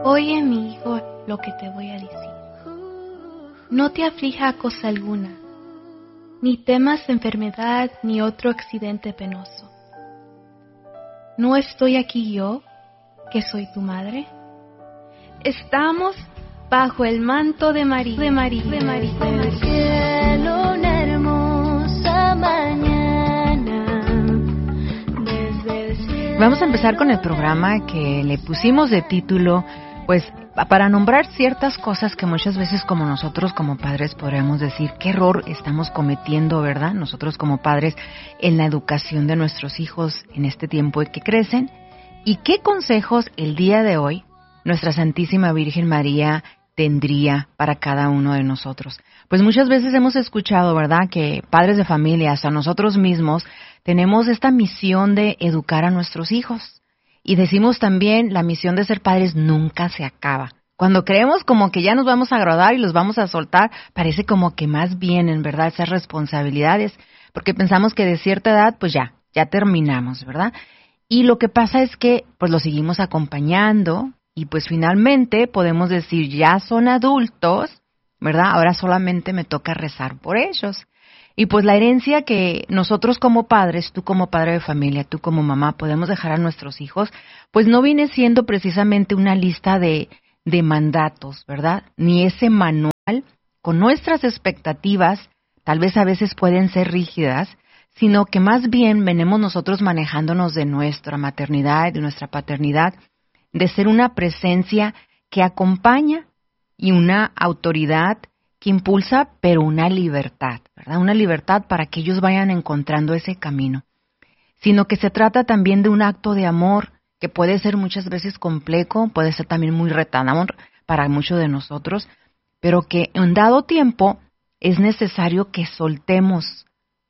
Oye, mi hijo, lo que te voy a decir. No te aflija cosa alguna, ni temas enfermedad ni otro accidente penoso. ¿No estoy aquí yo, que soy tu madre? Estamos bajo el manto de María, Del cielo una hermosa mañana, desde el cielo. Vamos a empezar con el programa que le pusimos de título, pues, para nombrar ciertas cosas que muchas veces como nosotros como padres podríamos decir, qué error estamos cometiendo, ¿verdad? Nosotros como padres en la educación de nuestros hijos en este tiempo en que crecen. ¿Y qué consejos el día de hoy nuestra Santísima Virgen María tendría para cada uno de nosotros? Pues muchas veces hemos escuchado, ¿verdad?, que padres de familia, hasta nosotros mismos, tenemos esta misión de educar a nuestros hijos. Y decimos también, la misión de ser padres nunca se acaba. Cuando creemos como que ya nos vamos a graduar y los vamos a soltar, parece como que más vienen, ¿verdad?, esas responsabilidades, porque pensamos que de cierta edad, pues ya terminamos, ¿verdad? Y lo que pasa es que, pues los seguimos acompañando y pues finalmente podemos decir, ya son adultos, ¿verdad? Ahora solamente me toca rezar por ellos. Y pues la herencia que nosotros como padres, tú como padre de familia, tú como mamá, podemos dejar a nuestros hijos, pues no viene siendo precisamente una lista de mandatos, ¿verdad? Ni ese manual con nuestras expectativas, tal vez a veces pueden ser rígidas, sino que más bien venimos nosotros manejándonos de nuestra maternidad, de nuestra paternidad, de ser una presencia que acompaña y una autoridad que impulsa, pero una libertad, ¿verdad? Una libertad para que ellos vayan encontrando ese camino. Sino que se trata también de un acto de amor que puede ser muchas veces complejo, puede ser también muy retador para muchos de nosotros, pero que en dado tiempo es necesario que soltemos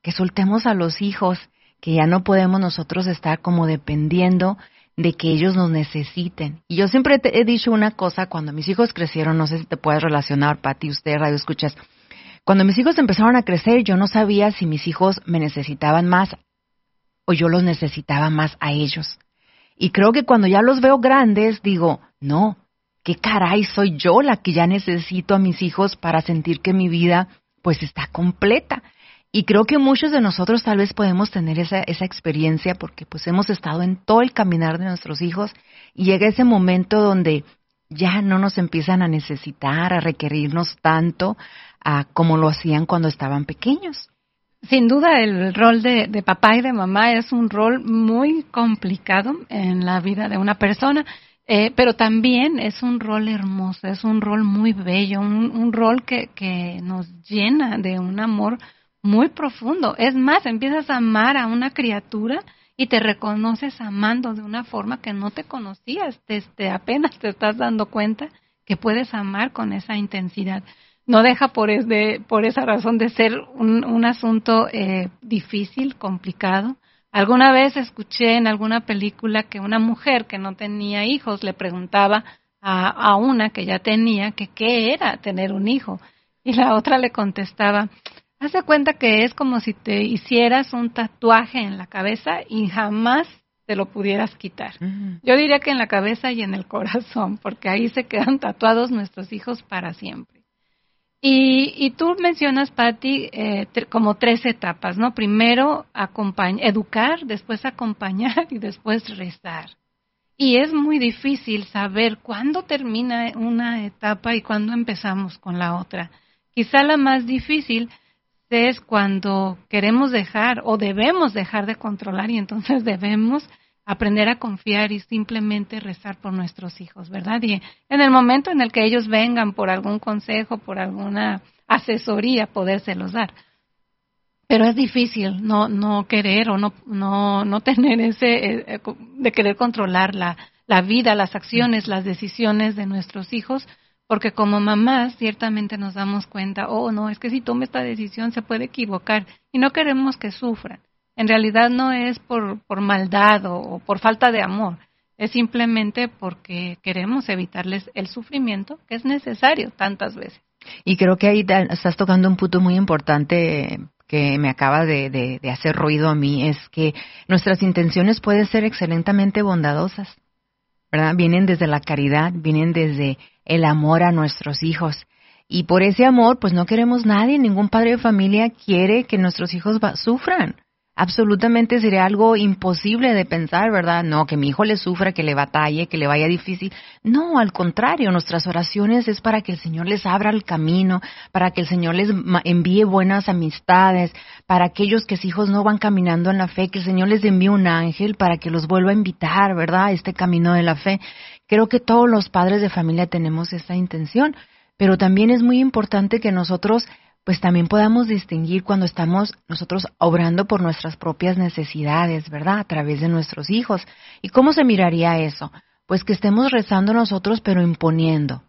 a los hijos, que ya no podemos nosotros estar como dependiendo de que ellos nos necesiten. Y yo siempre te he dicho una cosa, cuando mis hijos crecieron, no sé si te puedes relacionar, Pati, usted, radio escuchas, cuando mis hijos empezaron a crecer, yo no sabía si mis hijos me necesitaban más o yo los necesitaba más a ellos. Y creo que cuando ya los veo grandes, digo, no, qué caray, soy yo la que ya necesito a mis hijos para sentir que mi vida pues está completa. Y creo que muchos de nosotros tal vez podemos tener esa experiencia porque pues hemos estado en todo el caminar de nuestros hijos y llega ese momento donde ya no nos empiezan a necesitar, a requerirnos tanto como lo hacían cuando estaban pequeños. Sin duda el rol de papá y de mamá es un rol muy complicado en la vida de una persona, pero también es un rol hermoso, es un rol muy bello, un rol que nos llena de un amor muy profundo. Es más, empiezas a amar a una criatura y te reconoces amando de una forma que no te conocías, apenas te estás dando cuenta que puedes amar con esa intensidad. No deja por esa razón de ser un asunto difícil, complicado. Alguna vez escuché en alguna película que una mujer que no tenía hijos le preguntaba a una que ya tenía que qué era tener un hijo. Y la otra le contestaba, haz de cuenta que es como si te hicieras un tatuaje en la cabeza y jamás te lo pudieras quitar. Uh-huh. Yo diría que en la cabeza y en el corazón, porque ahí se quedan tatuados nuestros hijos para siempre. Y tú mencionas, Pati, como 3 etapas, ¿no? Primero educar, después acompañar y después rezar. Y es muy difícil saber cuándo termina una etapa y cuándo empezamos con la otra. Quizá la más difícil es cuando queremos dejar o debemos dejar de controlar y entonces debemos aprender a confiar y simplemente rezar por nuestros hijos, ¿verdad? Y en el momento en el que ellos vengan por algún consejo, por alguna asesoría, podérselos dar. Pero es difícil no querer o no tener ese de querer controlar la vida, las acciones, las decisiones de nuestros hijos, porque como mamás ciertamente nos damos cuenta, no, es que si toma esta decisión se puede equivocar y no queremos que sufran. En realidad no es por maldad o por falta de amor, es simplemente porque queremos evitarles el sufrimiento que es necesario tantas veces. Y creo que ahí estás tocando un punto muy importante que me acaba de hacer ruido a mí, es que nuestras intenciones pueden ser excelentemente bondadosas, ¿verdad? Vienen desde la caridad, vienen desde el amor a nuestros hijos. Y por ese amor, pues no queremos nadie, ningún padre de familia quiere que nuestros hijos sufran. Absolutamente sería algo imposible de pensar, ¿verdad? No, que mi hijo le sufra, que le batalle, que le vaya difícil. No, al contrario, nuestras oraciones es para que el Señor les abra el camino, para que el Señor les envíe buenas amistades, para aquellos que sus hijos no van caminando en la fe, que el Señor les envíe un ángel para que los vuelva a invitar, ¿verdad? A este camino de la fe. Creo que todos los padres de familia tenemos esta intención, pero también es muy importante que nosotros pues también podamos distinguir cuando estamos nosotros obrando por nuestras propias necesidades, ¿verdad? A través de nuestros hijos. ¿Y cómo se miraría eso? Pues que estemos rezando nosotros, pero imponiendo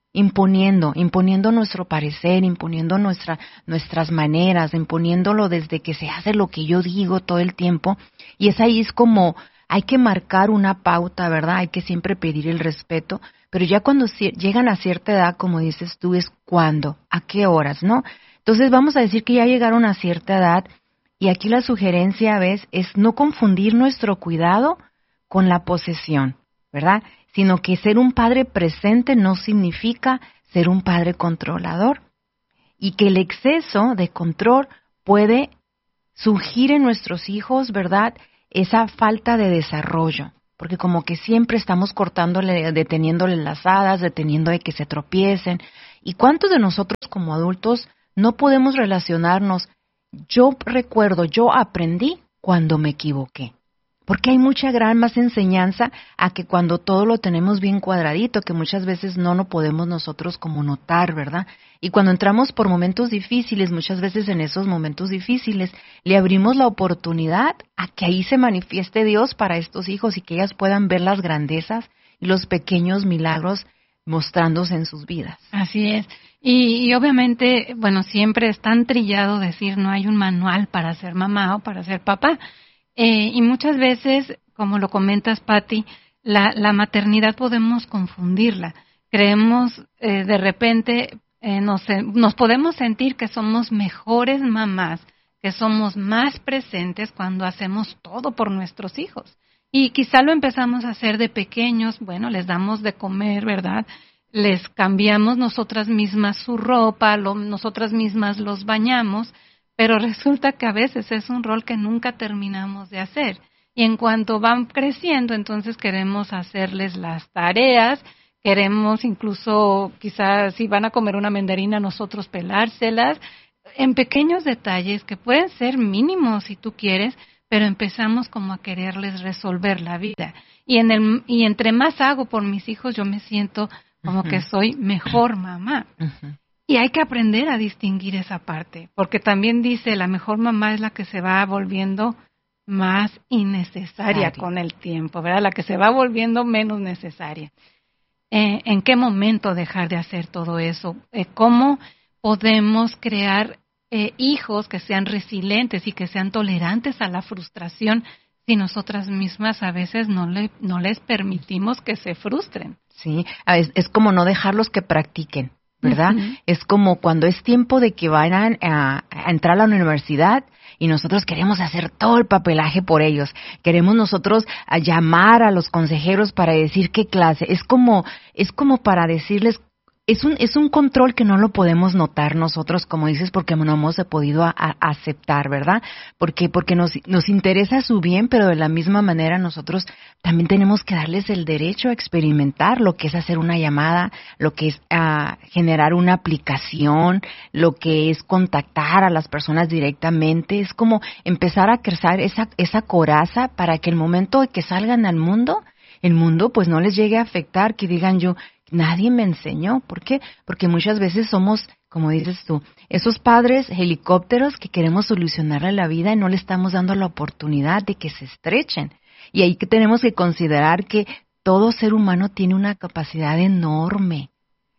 nuestro parecer, imponiendo nuestras maneras, imponiéndolo desde que se hace lo que yo digo todo el tiempo. Y es como, hay que marcar una pauta, ¿verdad? Hay que siempre pedir el respeto, pero ya cuando llegan a cierta edad, como dices tú, es cuándo, a qué horas, ¿no? Entonces vamos a decir que ya llegaron a cierta edad y aquí la sugerencia, ¿ves?, es no confundir nuestro cuidado con la posesión, ¿verdad? Sino que ser un padre presente no significa ser un padre controlador y que el exceso de control puede surgir en nuestros hijos, ¿verdad?, esa falta de desarrollo. Porque como que siempre estamos deteniéndole las hadas, deteniendo de que se tropiecen. ¿Y cuántos de nosotros como adultos no podemos relacionarnos? Yo recuerdo, yo aprendí cuando me equivoqué. Porque hay mucha gran más enseñanza a que cuando todo lo tenemos bien cuadradito, que muchas veces no lo podemos nosotros como notar, ¿verdad? Y cuando entramos por momentos difíciles, muchas veces en esos momentos difíciles, le abrimos la oportunidad a que ahí se manifieste Dios para estos hijos y que ellas puedan ver las grandezas y los pequeños milagros mostrándose en sus vidas. Así es. Y obviamente, bueno, siempre es tan trillado decir no hay un manual para ser mamá o para ser papá. Y muchas veces, como lo comentas, Patti, la maternidad podemos confundirla. Creemos, de repente, nos podemos sentir que somos mejores mamás, que somos más presentes cuando hacemos todo por nuestros hijos. Y quizá lo empezamos a hacer de pequeños, bueno, les damos de comer, ¿verdad? Les cambiamos nosotras mismas su ropa, nosotras mismas los bañamos, pero resulta que a veces es un rol que nunca terminamos de hacer. Y en cuanto van creciendo, entonces queremos hacerles las tareas, queremos incluso, quizás si van a comer una mandarina, nosotros pelárselas, en pequeños detalles que pueden ser mínimos si tú quieres, pero empezamos como a quererles resolver la vida. Y entre más hago por mis hijos, yo me siento como que soy mejor mamá. Y hay que aprender a distinguir esa parte, porque también dice, la mejor mamá es la que se va volviendo más innecesaria con el tiempo, ¿verdad? La que se va volviendo menos necesaria. ¿En qué momento dejar de hacer todo eso? ¿Cómo podemos crear hijos que sean resilientes y que sean tolerantes a la frustración si nosotras mismas a veces no les permitimos que se frustren? Sí, es como no dejarlos que practiquen, ¿verdad? Uh-huh. Es como cuando es tiempo de que vayan a entrar a la universidad y nosotros queremos hacer todo el papelaje por ellos. Queremos nosotros llamar a los consejeros para decir qué clase. Es como para decirles, es un control que no lo podemos notar nosotros, como dices, porque no hemos podido aceptar, ¿verdad? Porque nos interesa su bien, pero de la misma manera nosotros también tenemos que darles el derecho a experimentar lo que es hacer una llamada, lo que es generar una aplicación, lo que es contactar a las personas directamente. Es como empezar a crecer esa coraza para que el momento de que salgan al mundo, el mundo pues no les llegue a afectar, que digan nadie me enseñó. ¿Por qué? Porque muchas veces somos, como dices tú, esos padres helicópteros que queremos solucionarle la vida y no le estamos dando la oportunidad de que se estrechen. Y ahí que tenemos que considerar que todo ser humano tiene una capacidad enorme.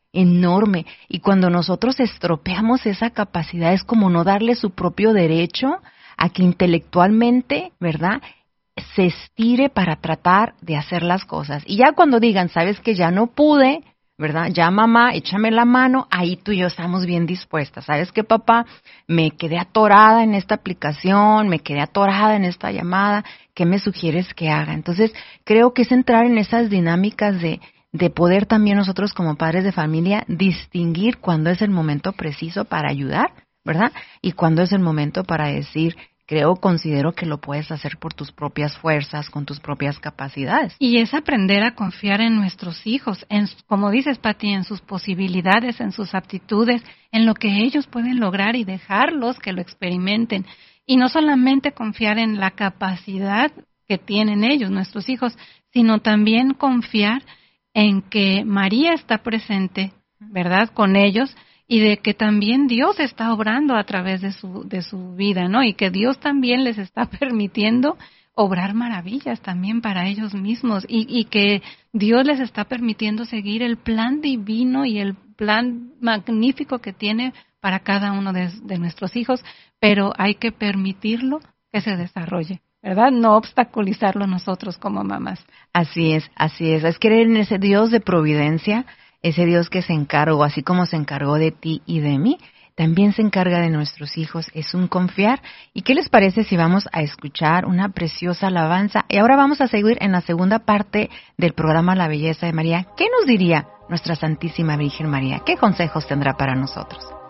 Y cuando nosotros estropeamos esa capacidad es como no darle su propio derecho a que intelectualmente, ¿verdad?, se estire para tratar de hacer las cosas. Y ya cuando digan, sabes que ya no pude, ¿verdad? Ya mamá, échame la mano, ahí tú y yo estamos bien dispuestas. ¿Sabes qué, papá? Me quedé atorada en esta aplicación, me quedé atorada en esta llamada, ¿qué me sugieres que haga? Entonces, creo que es entrar en esas dinámicas de poder también nosotros como padres de familia distinguir cuándo es el momento preciso para ayudar, ¿verdad? Y cuándo es el momento para decir, considero que lo puedes hacer por tus propias fuerzas, con tus propias capacidades. Y es aprender a confiar en nuestros hijos, como dices, Pati, en sus posibilidades, en sus aptitudes, en lo que ellos pueden lograr y dejarlos que lo experimenten. Y no solamente confiar en la capacidad que tienen ellos, nuestros hijos, sino también confiar en que María está presente, ¿verdad?, con ellos, y de que también Dios está obrando a través de su vida, ¿no? Y que Dios también les está permitiendo obrar maravillas también para ellos mismos y que Dios les está permitiendo seguir el plan divino y el plan magnífico que tiene para cada uno de nuestros hijos, pero hay que permitirlo que se desarrolle, ¿verdad? No obstaculizarlo nosotros como mamás. Así es. Es creer en ese Dios de providencia, ese Dios que se encargó, así como se encargó de ti y de mí, también se encarga de nuestros hijos. Es un confiar. ¿Y qué les parece si vamos a escuchar una preciosa alabanza? Y ahora vamos a seguir en la segunda parte del programa La Belleza de María. ¿Qué nos diría nuestra Santísima Virgen María? ¿Qué consejos tendrá para nosotros?